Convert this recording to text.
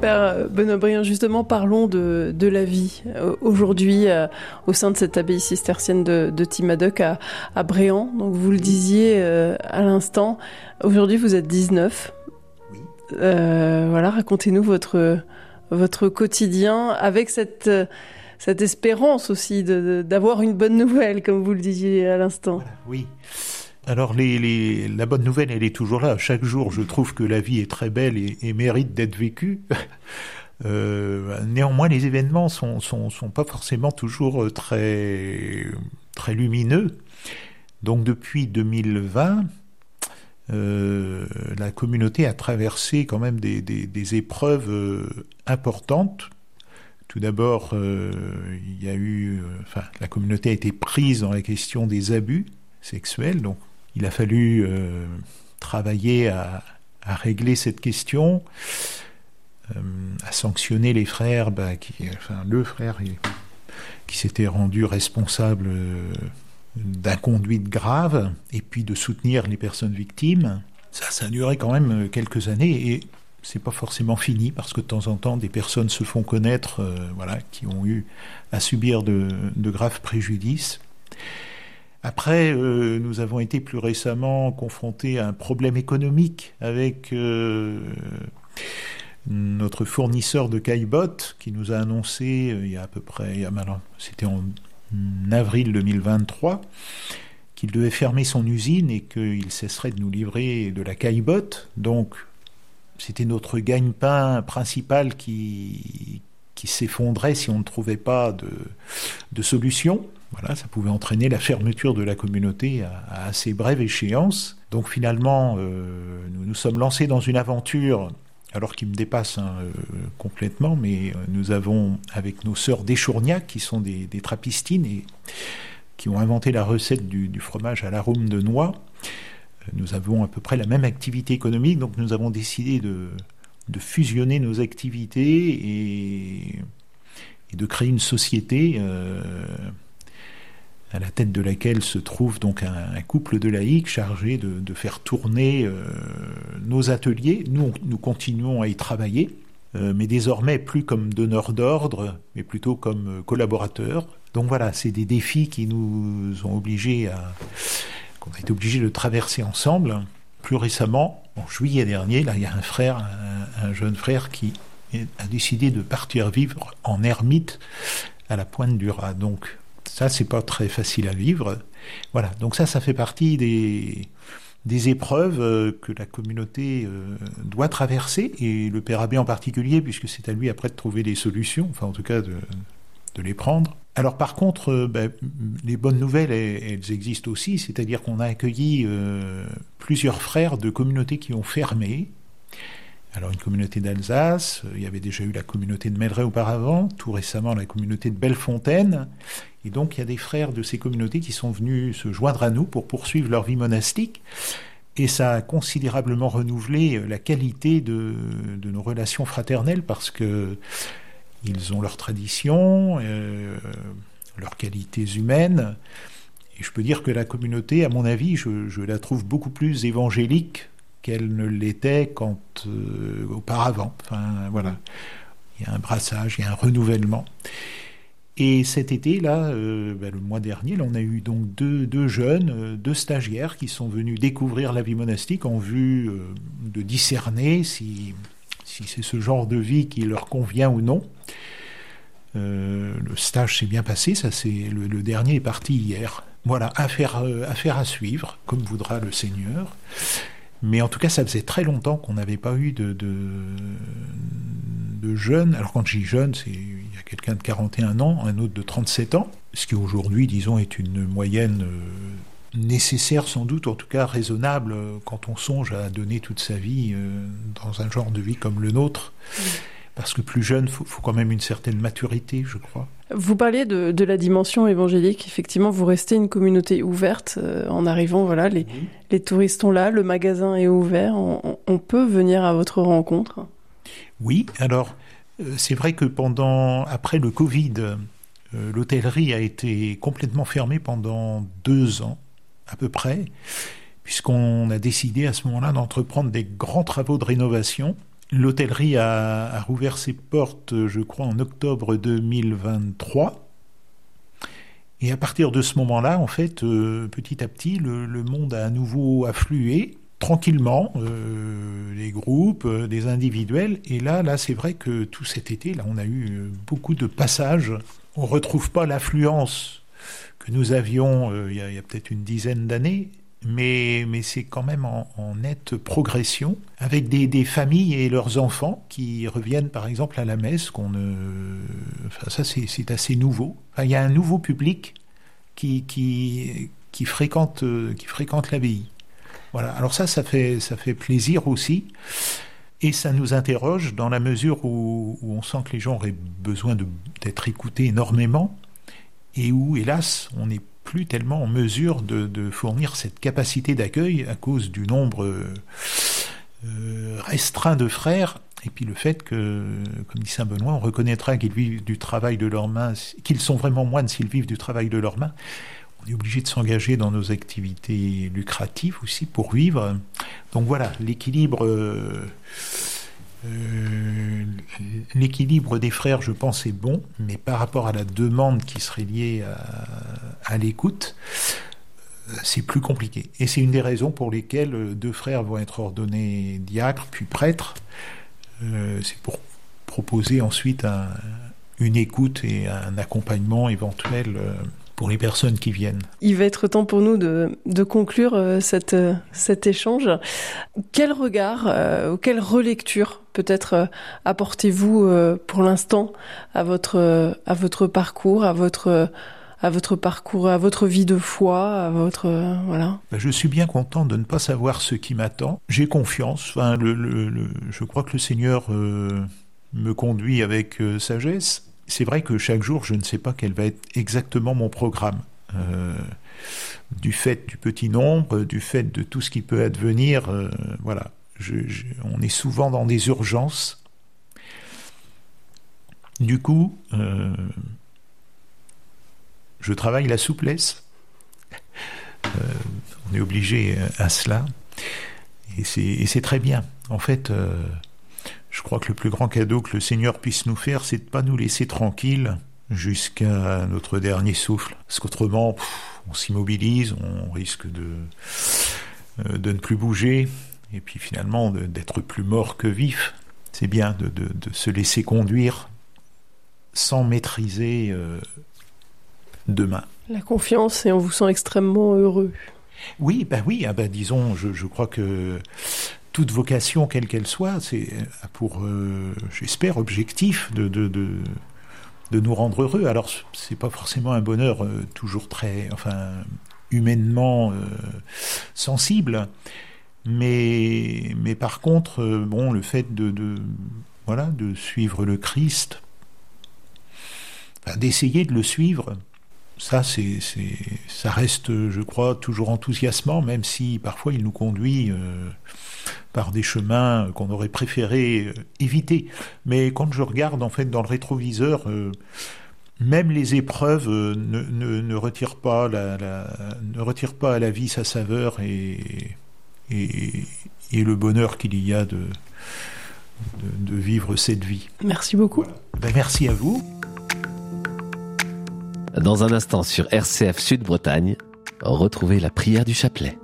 Père Benoît Brien, justement, parlons de la vie aujourd'hui au sein de cette abbaye cistercienne de Timadoc à Bréant. Donc vous le disiez à l'instant, aujourd'hui vous êtes 19. Oui. Voilà, racontez-nous votre quotidien avec cette espérance aussi d'avoir une bonne nouvelle, comme vous le disiez à l'instant. Voilà, oui. Alors la bonne nouvelle, elle est toujours là. Chaque jour, je trouve que la vie est très belle et mérite d'être vécue. Néanmoins, les événements sont pas forcément toujours très lumineux. Donc depuis 2020, la communauté a traversé quand même des épreuves importantes. Tout d'abord, il y a eu, la communauté a été prise dans la question des abus sexuels, donc il a fallu travailler à régler cette question, à sanctionner les frères, le frère qui s'était rendu responsable d'inconduite grave, et puis de soutenir les personnes victimes. Ça a duré quand même quelques années, et c'est pas forcément fini, parce que de temps en temps, des personnes se font connaître, qui ont eu à subir de graves préjudices. Après, nous avons été plus récemment confrontés à un problème économique avec notre fournisseur de caillebots qui nous a annoncé c'était en avril 2023, qu'il devait fermer son usine et qu'il cesserait de nous livrer de la caillebotte. Donc, c'était notre gagne-pain principal qui s'effondrait si on ne trouvait pas de solution. Voilà, ça pouvait entraîner la fermeture de la communauté à assez brève échéance. Donc finalement, nous nous sommes lancés dans une aventure, alors qui me dépasse complètement, mais nous avons, avec nos sœurs d'Échourgnac, qui sont des trappistines et qui ont inventé la recette du fromage à l'arôme de noix, nous avons à peu près la même activité économique, donc nous avons décidé de fusionner nos activités et de créer une société à la tête de laquelle se trouve donc un couple de laïcs chargé de faire tourner nos ateliers. Nous continuons à y travailler, mais désormais plus comme donneurs d'ordre, mais plutôt comme collaborateurs. Donc voilà, c'est des défis qui nous ont qu'on a été obligés de traverser ensemble. Plus récemment, en juillet dernier, là, il y a un jeune frère qui a décidé de partir vivre en ermite à la Pointe du Raz. Donc ça, c'est pas très facile à vivre. Voilà, donc ça fait partie des épreuves que la communauté doit traverser, et le Père Abbé en particulier, puisque c'est à lui après de trouver des solutions, enfin en tout cas de les prendre. Alors par contre, les bonnes nouvelles, elles existent aussi, c'est-à-dire qu'on a accueilli plusieurs frères de communautés qui ont fermé. Alors une communauté d'Alsace, il y avait déjà eu la communauté de Melleray auparavant, tout récemment la communauté de Bellefontaine, et donc il y a des frères de ces communautés qui sont venus se joindre à nous pour poursuivre leur vie monastique, et ça a considérablement renouvelé la qualité de nos relations fraternelles, parce que ils ont leurs traditions, leurs qualités humaines, et je peux dire que la communauté, à mon avis, je la trouve beaucoup plus évangélique qu'elle ne l'était auparavant. Enfin, voilà. Il y a un brassage, il y a un renouvellement. Et cet été, là, le mois dernier, là, on a eu donc deux jeunes, deux stagiaires qui sont venus découvrir la vie monastique en vue de discerner si c'est ce genre de vie qui leur convient ou non. Le stage s'est bien passé, le dernier est parti hier. Voilà, affaire à suivre, comme voudra le Seigneur. Mais en tout cas, ça faisait très longtemps qu'on n'avait pas eu de jeunes. Alors quand je dis jeune, il y a quelqu'un de 41 ans, un autre de 37 ans, ce qui aujourd'hui, disons, est une moyenne nécessaire sans doute, en tout cas raisonnable, quand on songe à donner toute sa vie dans un genre de vie comme le nôtre. Parce que plus jeune, faut quand même une certaine maturité, je crois. Vous parliez de la dimension évangélique. Effectivement, vous restez une communauté ouverte. En arrivant, voilà, les touristes sont là, le magasin est ouvert. On peut venir à votre rencontre. Oui, alors c'est vrai que après le Covid, l'hôtellerie a été complètement fermée pendant 2 ans, à peu près, puisqu'on a décidé à ce moment-là d'entreprendre des grands travaux de rénovation. L'hôtellerie a rouvert ses portes, je crois, en octobre 2023. Et à partir de ce moment-là, en fait, petit à petit, le monde a à nouveau afflué, tranquillement, les groupes, des individuels. Et là, c'est vrai que tout cet été, là, on a eu beaucoup de passages. On ne retrouve pas l'affluence que nous avions il y a peut-être une dizaine d'années, mais c'est quand même en nette progression, avec des familles et leurs enfants qui reviennent par exemple à la messe, ça c'est assez nouveau. Enfin, il y a un nouveau public qui fréquente l'abbaye. Voilà. Alors ça fait plaisir aussi, et ça nous interroge dans la mesure où on sent que les gens auraient besoin d'être écoutés énormément, et où, hélas, on n'est plus tellement en mesure de fournir cette capacité d'accueil à cause du nombre restreint de frères, et puis le fait que, comme dit saint Benoît, on reconnaîtra qu'ils vivent du travail de leurs mains, qu'ils sont vraiment moines s'ils vivent du travail de leurs mains. On est obligé de s'engager dans nos activités lucratives aussi pour vivre. Donc voilà, l'équilibre des frères, je pense, est bon, mais par rapport à la demande qui serait liée à l'écoute, c'est plus compliqué. Et c'est une des raisons pour lesquelles 2 frères vont être ordonnés diacres, puis prêtres. C'est pour proposer ensuite une écoute et un accompagnement éventuel pour les personnes qui viennent. Il va être temps pour nous de conclure cet échange. Quel regard ou quelle relecture peut-être apportez-vous pour l'instant à votre parcours, à votre parcours, à votre vie de foi, voilà. Je suis bien content de ne pas savoir ce qui m'attend. J'ai confiance. Enfin, je crois que le Seigneur me conduit avec sagesse. C'est vrai que chaque jour, je ne sais pas quel va être exactement mon programme. Du fait du petit nombre, du fait de tout ce qui peut advenir, voilà. On est souvent dans des urgences. Du coup, je travaille la souplesse. On est obligé à cela. Et c'est très bien. En fait, je crois que le plus grand cadeau que le Seigneur puisse nous faire, c'est de ne pas nous laisser tranquilles jusqu'à notre dernier souffle. Parce qu'autrement, on s'immobilise, on risque de ne plus bouger, et puis finalement d'être plus mort que vif. C'est bien de se laisser conduire sans maîtriser demain. La confiance, et on vous sent extrêmement heureux. Oui, disons, je crois que toute vocation, quelle qu'elle soit, c'est pour, j'espère, objectif de nous rendre heureux. Alors, c'est pas forcément un bonheur toujours très, humainement sensible, mais par contre, le fait de suivre le Christ, d'essayer de le suivre, ça reste, je crois, toujours enthousiasmant, même si parfois il nous conduit par des chemins qu'on aurait préféré éviter. Mais quand je regarde en fait dans le rétroviseur, même les épreuves ne retirent pas à la vie sa saveur et le bonheur qu'il y a de vivre cette vie. Merci beaucoup. Voilà. Merci à vous. Dans un instant sur RCF Sud-Bretagne, retrouvez la prière du chapelet.